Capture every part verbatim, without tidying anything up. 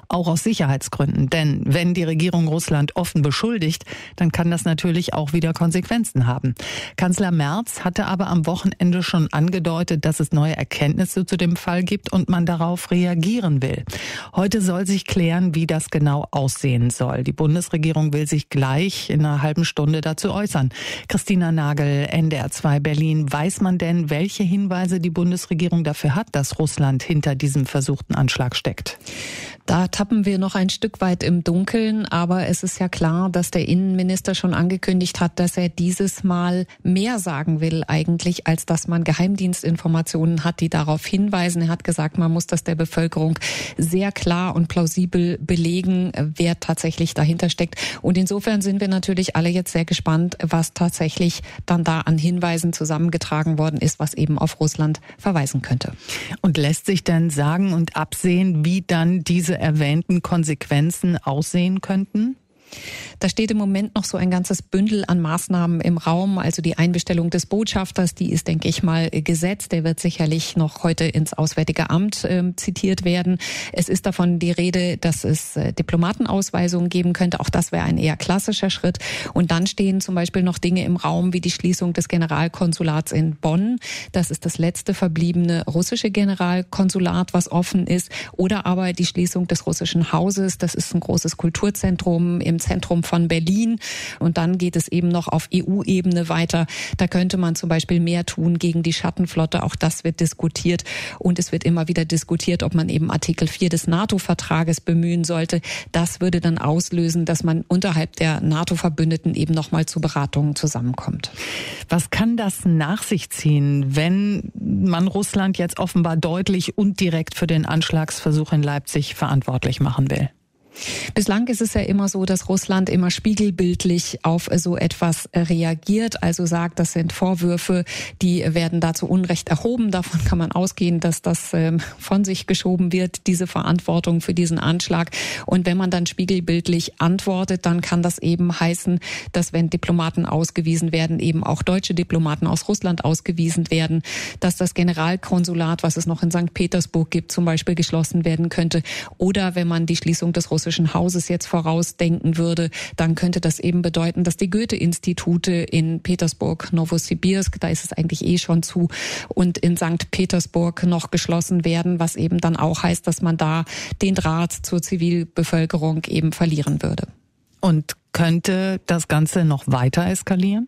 auch aus Sicherheitsgründen. Denn wenn die Regierung Russland offen beschuldigt, dann kann das natürlich auch wieder Konsequenzen haben. Kanzler Merz hatte aber am Wochenende schon angedeutet, dass es neue Erkenntnisse zu dem Fall gibt und man darauf reagieren will. Heute soll sich klären, wie das genau aussehen soll. Die Bundesregierung will sich gleich in einer halben Stunde dazu äußern. Christina Nagel, N D R zwei Berlin. Weiß man denn, welche Hinweise die Bundesregierung dafür hat, dass Russland hinter diesem versuchten Anschlag steckt? Da tappen wir noch ein Stück weit im Dunkeln, aber es ist ja klar, dass der Innenminister schon angekündigt hat, dass er dieses Mal mehr sagen will eigentlich, als dass man Geheimdienstinformationen hat, die darauf hinweisen. Er hat gesagt, man muss das der Bevölkerung sehr klar und plausibel belegen, wer tatsächlich dahinter steckt. Und insofern sind wir natürlich alle jetzt sehr gespannt, was tatsächlich dann da an Hinweisen zusammengetragen worden ist, was eben auf Russland verweisen könnte. Und lässt sich denn sagen und absehen, wie dann diese erwähnten Konsequenzen aussehen könnten? Da steht im Moment noch so ein ganzes Bündel an Maßnahmen im Raum. Also die Einbestellung des Botschafters, die ist, denke ich mal, gesetzt. Der wird sicherlich noch heute ins Auswärtige Amt äh, zitiert werden. Es ist davon die Rede, dass es äh, Diplomatenausweisungen geben könnte. Auch das wäre ein eher klassischer Schritt. Und dann stehen zum Beispiel noch Dinge im Raum wie die Schließung des Generalkonsulats in Bonn. Das ist das letzte verbliebene russische Generalkonsulat, was offen ist. Oder aber die Schließung des russischen Hauses. Das ist ein großes Kulturzentrum im Zentrum von Berlin. Und dann geht es eben noch auf E U-Ebene weiter. Da könnte man zum Beispiel mehr tun gegen die Schattenflotte. Auch das wird diskutiert. Und es wird immer wieder diskutiert, ob man eben Artikel vier des NATO-Vertrages bemühen sollte. Das würde dann auslösen, dass man unterhalb der NATO-Verbündeten eben nochmal zu Beratungen zusammenkommt. Was kann das nach sich ziehen, wenn man Russland jetzt offenbar deutlich und direkt für den Anschlagsversuch in Leipzig verantwortlich machen will? Bislang ist es ja immer so, dass Russland immer spiegelbildlich auf so etwas reagiert, also sagt, das sind Vorwürfe, die werden da zu Unrecht erhoben. Davon kann man ausgehen, dass das ähm, von sich geschoben wird, diese Verantwortung für diesen Anschlag. Und wenn man dann spiegelbildlich antwortet, dann kann das eben heißen, dass wenn Diplomaten ausgewiesen werden, eben auch deutsche Diplomaten aus Russland ausgewiesen werden, dass das Generalkonsulat, was es noch in Sankt Petersburg gibt, zum Beispiel geschlossen werden könnte. Oder wenn man die Schließung des russischen Hauses jetzt vorausdenken würde, dann könnte das eben bedeuten, dass die Goethe-Institute in Petersburg, Novosibirsk, da ist es eigentlich eh schon zu, und in Sankt Petersburg noch geschlossen werden, was eben dann auch heißt, dass man da den Draht zur Zivilbevölkerung eben verlieren würde. Und könnte das Ganze noch weiter eskalieren?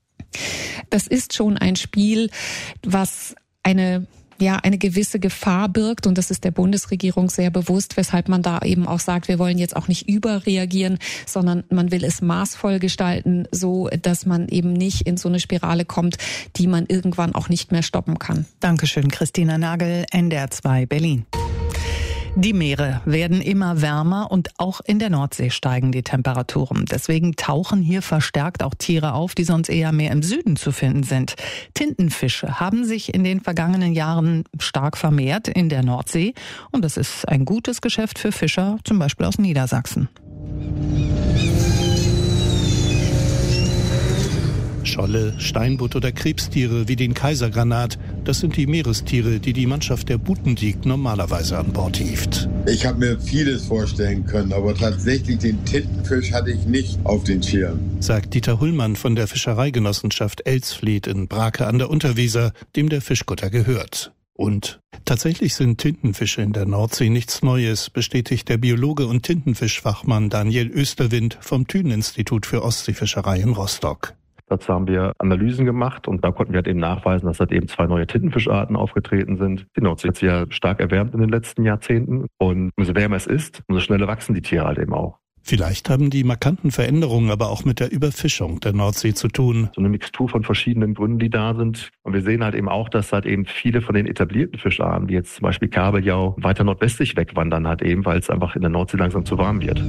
Das ist schon ein Spiel, was eine ja eine gewisse Gefahr birgt, und das ist der Bundesregierung sehr bewusst, weshalb man da eben auch sagt, wir wollen jetzt auch nicht überreagieren, sondern man will es maßvoll gestalten, so dass man eben nicht in so eine Spirale kommt, die man irgendwann auch nicht mehr stoppen kann. Dankeschön, Christina Nagel, N D R zwei Berlin. Die Meere werden immer wärmer und auch in der Nordsee steigen die Temperaturen. Deswegen tauchen hier verstärkt auch Tiere auf, die sonst eher mehr im Süden zu finden sind. Tintenfische haben sich in den vergangenen Jahren stark vermehrt in der Nordsee. Und das ist ein gutes Geschäft für Fischer, zum Beispiel aus Niedersachsen. Scholle, Steinbutt oder Krebstiere wie den Kaisergranat, das sind die Meerestiere, die die Mannschaft der Butendiek normalerweise an Bord hieft. Ich habe mir vieles vorstellen können, aber tatsächlich den Tintenfisch hatte ich nicht auf den Schirm. Sagt Dieter Hullmann von der Fischereigenossenschaft Elsfleth in Brake an der Unterweser, dem der Fischkutter gehört. Und tatsächlich sind Tintenfische in der Nordsee nichts Neues, bestätigt der Biologe und Tintenfischfachmann Daniel Österwind vom Thünen-Institut für Ostseefischerei in Rostock. Dazu haben wir Analysen gemacht und da konnten wir halt eben nachweisen, dass halt eben zwei neue Tintenfischarten aufgetreten sind. Die Nordsee hat sich ja stark erwärmt in den letzten Jahrzehnten und umso wärmer es ist, umso schneller wachsen die Tiere halt eben auch. Vielleicht haben die markanten Veränderungen aber auch mit der Überfischung der Nordsee zu tun. So eine Mixtur von verschiedenen Gründen, die da sind. Und wir sehen halt eben auch, dass halt eben viele von den etablierten Fischarten, wie jetzt zum Beispiel Kabeljau, weiter nordwestlich wegwandern halt eben, weil es einfach in der Nordsee langsam zu warm wird.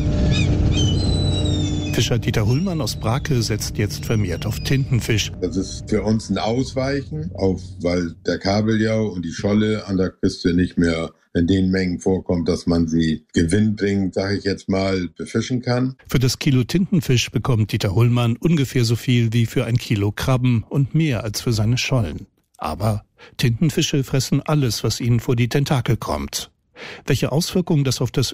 Fischer Dieter Hullmann aus Brake setzt jetzt vermehrt auf Tintenfisch. Das ist für uns ein Ausweichen, auf, weil der Kabeljau und die Scholle an der Küste nicht mehr in den Mengen vorkommt, dass man sie gewinnbringend, sage ich jetzt mal, befischen kann. Für das Kilo Tintenfisch bekommt Dieter Hullmann ungefähr so viel wie für ein Kilo Krabben und mehr als für seine Schollen. Aber Tintenfische fressen alles, was ihnen vor die Tentakel kommt. Welche Auswirkungen das auf das